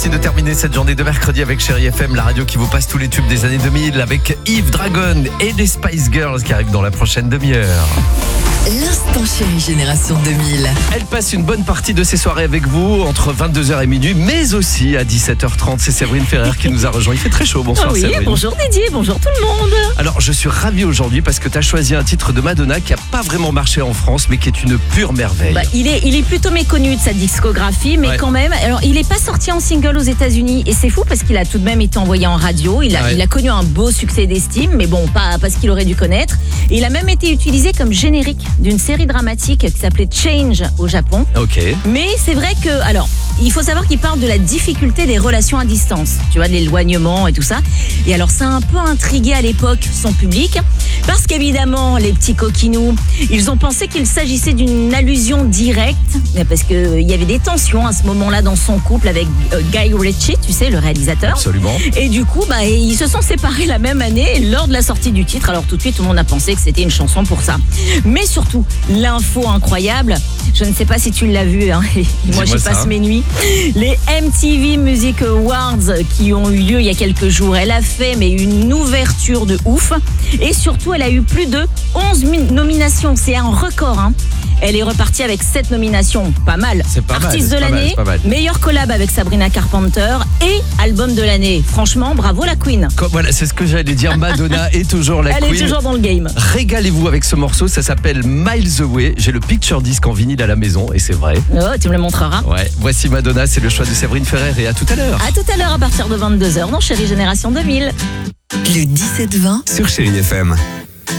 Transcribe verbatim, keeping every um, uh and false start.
Merci de terminer cette journée de mercredi avec Chérie F M, la radio qui vous passe tous les tubes des années deux mille avec Yves Dragon et les Spice Girls qui arrivent dans la prochaine demi-heure. L'instant Chérie Génération deux mille. Elle passe une bonne partie de ses soirées avec vous entre vingt-deux heures et minuit, mais aussi à dix-sept heures trente. C'est Séverine Ferrer qui nous a rejoint. Il fait très chaud. Bonsoir Oh oui, Séverine. bonjour Didier, bonjour tout le monde. Alors je suis ravi aujourd'hui parce que tu as choisi un titre de Madonna qui n'a pas vraiment marché en France mais qui est une pure merveille. Bah, il, est, il est plutôt méconnu de sa discographie, mais Ouais. quand même, alors il n'est pas sorti en single aux États-Unis et c'est fou parce qu'il a tout de même été envoyé en radio. Il a, Ouais. il a connu un beau succès d'estime, mais bon, pas parce qu'il aurait dû connaître. Et il a même été utilisé comme générique d'une série dramatique qui s'appelait Change au Japon. Ok. Mais c'est vrai que, alors, il faut savoir qu'il parle de la difficulté des relations à distance, tu vois, de l'éloignement et tout ça. Et alors, ça a un peu intrigué à l'époque son public, parce qu'évidemment, les petits coquinous, ils ont pensé qu'il s'agissait d'une allusion directe, parce qu'il y avait des tensions à ce moment-là dans son couple avec euh, Guy Ritchie, tu sais, le réalisateur. Absolument. Et du coup, bah, ils se sont séparés la même année lors de la sortie du titre. Alors tout de suite, tout le monde a pensé que c'était une chanson pour ça. Mais surtout, l'info incroyable, je ne sais pas si tu l'as vu, hein, et moi j'y Dis-moi passe ça. mes nuits. Les M T V Music Awards qui ont eu lieu il y a quelques jours, elle a fait mais une ouverture de ouf. Et surtout, elle a eu plus de onze nominations. C'est un record, hein. Elle est repartie avec sept nominations, pas mal. C'est pas mal, Artiste c'est de pas mal, l'année, c'est pas mal. meilleur collab avec Sabrina Carpenter et album de l'année. Franchement, bravo la Queen. Comme- Voilà, c'est ce que j'allais dire. Madonna est toujours la Elle queen. est toujours dans le game. Régalez-vous avec ce morceau, ça s'appelle Miles Away. J'ai le picture disc en vinyle à la maison et c'est vrai. Oh, tu me le montreras. Ouais, voici Madonna, c'est le choix de Séverine Ferrer et à tout à l'heure. À tout à l'heure à partir de vingt-deux heures dans Chérie Génération deux mille. Le dix-sept vingt. Sur Chérie F M.